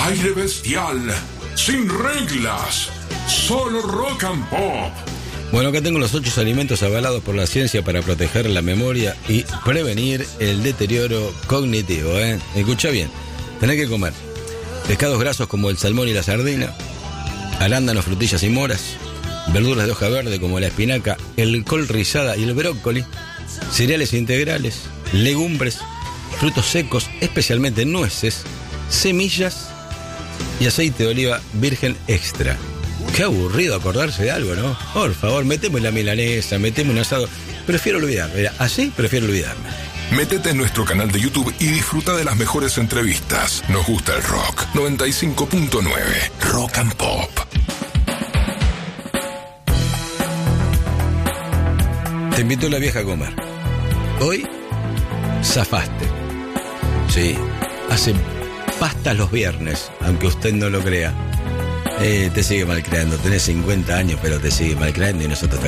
Aire bestial, sin reglas, solo rock and pop. Bueno, acá tengo los 8 alimentos avalados por la ciencia para proteger la memoria y prevenir el deterioro cognitivo, Escucha bien, tenés que comer pescados grasos como el salmón y la sardina, arándanos, frutillas y moras, verduras de hoja verde como la espinaca, el col rizada y el brócoli, cereales integrales, legumbres, frutos secos, especialmente nueces, semillas y aceite de oliva virgen extra. Qué aburrido acordarse de algo, ¿no? Por favor, meteme la milanesa, meteme un asado. Prefiero olvidarme, mira, así prefiero olvidarme. Métete en nuestro canal de YouTube y disfruta de las mejores entrevistas. Nos gusta el rock. 95.9 Rock and Pop. Te invitó la vieja a comer. Hoy zafaste. Sí, hacen pasta los viernes, aunque usted no lo crea. Te sigue malcriando. Tenés 50 años, pero te sigue malcriando y nosotros te